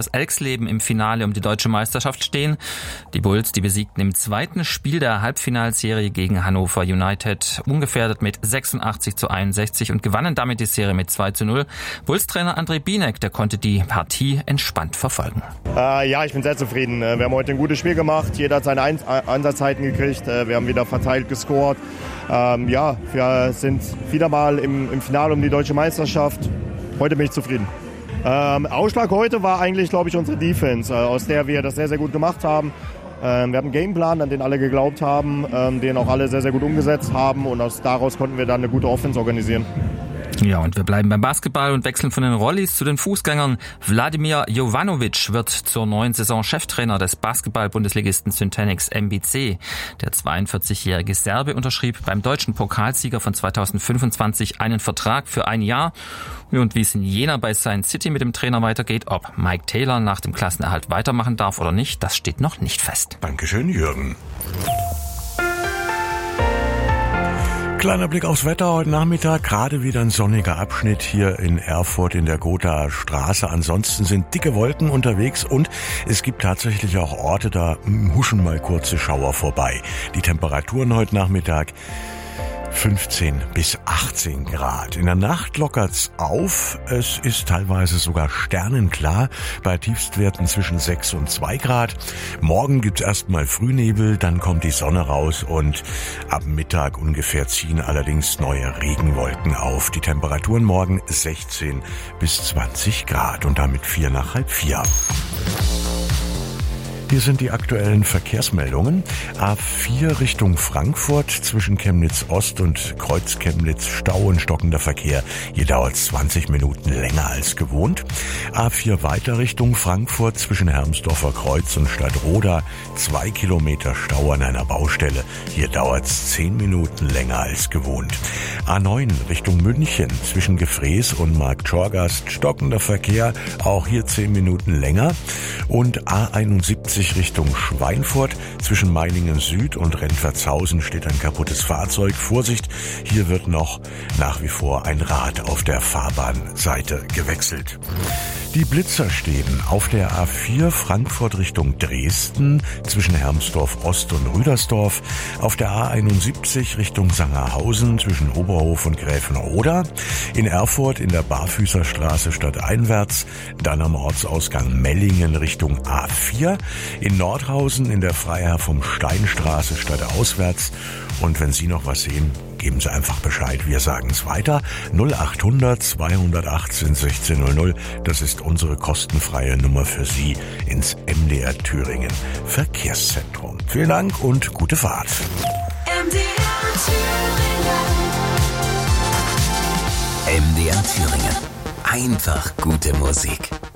Elxleben im Finale um die deutsche Meisterschaft stehen. Die Bulls, die besiegten im zweiten Spiel der Halbfinalserie gegen Hannover United ungefährdet mit 86-61 und gewannen damit die Serie mit 2-0. Bulls-Trainer André Bienek, der konnte die Partie entspannt verfolgen. Ja, ich bin sehr zufrieden. Wir haben heute ein gutes Spiel gemacht. Jeder hat seine Einsatzzeiten gekriegt. Wir haben wieder verteilt gescored. Wir sind wieder mal im Finale um die deutsche Meisterschaft. Heute bin ich zufrieden. Ausschlag heute war eigentlich, glaube ich, unsere Defense, aus der wir das sehr, sehr gut gemacht haben. Wir hatten einen Gameplan, an den alle geglaubt haben, den auch alle sehr, sehr gut umgesetzt haben und daraus konnten wir dann eine gute Offense organisieren. Ja, und wir bleiben beim Basketball und wechseln von den Rollis zu den Fußgängern. Wladimir Jovanovic wird zur neuen Saison Cheftrainer des Basketball-Bundesligisten Syntanix MBC. Der 42-jährige Serbe unterschrieb beim deutschen Pokalsieger von 2025 einen Vertrag für ein Jahr. Und wie es in Jena bei Science City mit dem Trainer weitergeht, ob Mike Taylor nach dem Klassenerhalt weitermachen darf oder nicht, das steht noch nicht fest. Dankeschön, Jürgen. Kleiner Blick aufs Wetter heute Nachmittag. Gerade wieder ein sonniger Abschnitt hier in Erfurt in der Gothaer Straße. Ansonsten sind dicke Wolken unterwegs und es gibt tatsächlich auch Orte, da huschen mal kurze Schauer vorbei. Die Temperaturen heute Nachmittag 15 bis 18 Grad. In der Nacht lockert's auf. Es ist teilweise sogar sternenklar bei Tiefstwerten zwischen 6 und 2 Grad. Morgen gibt's erstmal Frühnebel, dann kommt die Sonne raus und ab Mittag ungefähr ziehen allerdings neue Regenwolken auf. Die Temperaturen morgen 16 bis 20 Grad und damit 4 nach halb 4. Hier sind die aktuellen Verkehrsmeldungen. A4 Richtung Frankfurt zwischen Chemnitz Ost und Kreuz Chemnitz Stau und stockender Verkehr. Hier dauert es 20 Minuten länger als gewohnt. A4 weiter Richtung Frankfurt zwischen Hermsdorfer Kreuz und Stadtroda. 2 Kilometer Stau an einer Baustelle. Hier dauert es 10 Minuten länger als gewohnt. A9 Richtung München zwischen Gefrees und Marktschorgast. Stockender Verkehr. Auch hier 10 Minuten länger. Und A71 Richtung Schweinfurt. Zwischen Meiningen Süd und Rentwertshausen steht ein kaputtes Fahrzeug. Vorsicht, hier wird noch nach wie vor ein Rad auf der Fahrbahnseite gewechselt. Die Blitzer stehen auf der A4 Frankfurt Richtung Dresden zwischen Hermsdorf Ost und Rüdersdorf, auf der A71 Richtung Sangerhausen zwischen Oberhof und Gräfenoder, in Erfurt in der Barfüßerstraße stadteinwärts, dann am Ortsausgang Mellingen Richtung A4, in Nordhausen in der Freiherr vom Steinstraße stadtauswärts. Und wenn Sie noch was sehen, geben Sie einfach Bescheid. Wir sagen es weiter. 0800 218 1600. Das ist unsere kostenfreie Nummer für Sie ins MDR Thüringen Verkehrszentrum. Vielen Dank und gute Fahrt. MDR Thüringen. Einfach gute Musik.